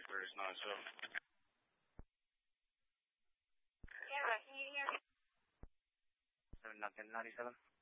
Where's 97? Yeah, can you hear me? 7 Duncan 97.